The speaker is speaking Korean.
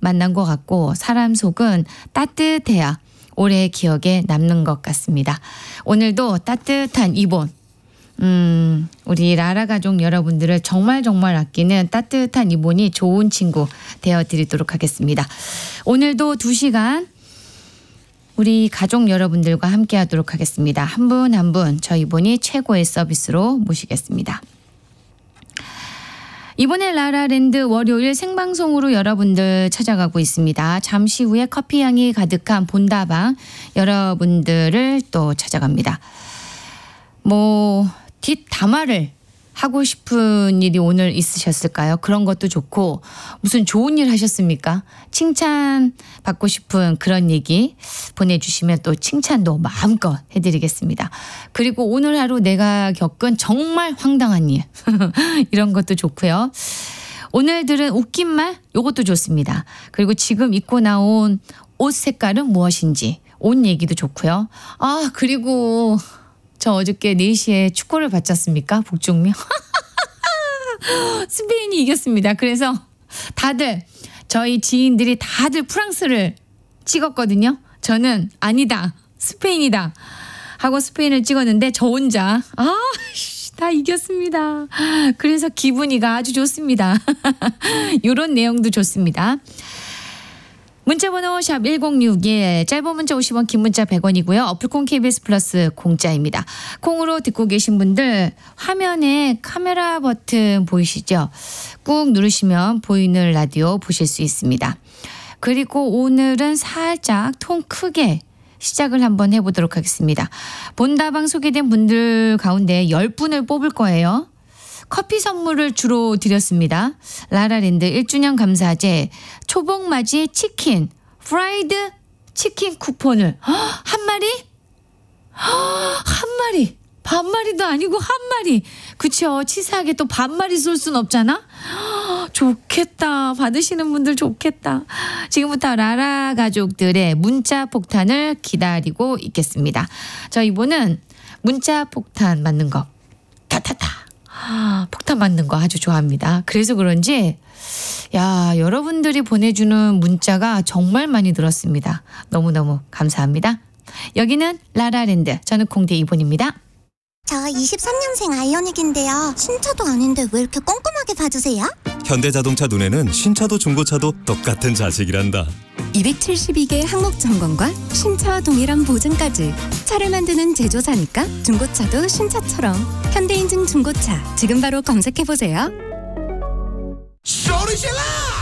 만난 것 같고 사람 속은 따뜻해야 오래 기억에 남는 것 같습니다. 오늘도 따뜻한 이본 우리 라라 가족 여러분들을 정말 아끼는 따뜻한 이본이 좋은 친구 되어드리도록 하겠습니다. 오늘도 2시간 우리 가족 여러분들과 함께 하도록 하겠습니다. 한 분 한 분 저희 이본이 최고의 서비스로 모시겠습니다. 이번에 라라랜드 월요일 생방송으로 여러분들 찾아가고 있습니다. 잠시 후에 커피향이 가득한 본다방 여러분들을 또 찾아갑니다. 뒷담화를 하고 싶은 일이 오늘 있으셨을까요? 그런 것도 좋고 무슨 좋은 일 하셨습니까? 칭찬 받고 싶은 그런 얘기 보내주시면 또 칭찬도 마음껏 해드리겠습니다. 그리고 오늘 하루 내가 겪은 정말 황당한 일 이런 것도 좋고요. 오늘 들은 웃긴 말 요것도 좋습니다. 그리고 지금 입고 나온 옷 색깔은 무엇인지 옷 얘기도 좋고요. 그리고 저 어저께 4시에 축구를 봤지 않습니까? 북중미. 스페인이 이겼습니다. 그래서 다들 저희 지인들이 다들 프랑스를 찍었거든요. 저는 아니다. 스페인이다. 하고 스페인을 찍었는데 저 혼자 다 이겼습니다. 그래서 기분이가 아주 좋습니다. 이런 내용도 좋습니다. 문자번호 샵 1061 짧은 문자 50원 긴 문자 100원이고요. 어플콘 KBS 플러스 공짜입니다. 콩으로 듣고 계신 분들 화면에 카메라 버튼 보이시죠? 꾹 누르시면 보이는 라디오 보실 수 있습니다. 그리고 오늘은 살짝 통 크게 시작을 한번 해보도록 하겠습니다. 본다방 소개된 분들 가운데 10분을 뽑을 거예요. 커피 선물을 주로 드렸습니다. 라라랜드 1주년 감사제 초복맞이 치킨 프라이드 치킨 쿠폰을 한 마리? 한 마리 반마리도 아니고 한 마리. 그쵸? 치사하게 또 반마리 쏠 순 없잖아. 좋겠다. 받으시는 분들 좋겠다. 지금부터 라라 가족들의 문자 폭탄을 기다리고 있겠습니다. 저 이번은 문자 폭탄 맞는 거 타타타 폭탄 맞는 거 아주 좋아합니다. 그래서 그런지 여러분들이 보내주는 문자가 정말 많이 들었습니다. 너무너무 감사합니다. 여기는 라라랜드. 저는 공대 이본입니다. 저 23년생 아이오닉인데요. 신차도 아닌데 왜 이렇게 꼼꼼하게 봐주세요? 현대자동차 눈에는 신차도 중고차도 똑같은 자식이란다. 272개 항목 점검과 신차와 동일한 보증까지. 차를 만드는 제조사니까 중고차도 신차처럼. 현대인증 중고차 지금 바로 검색해보세요.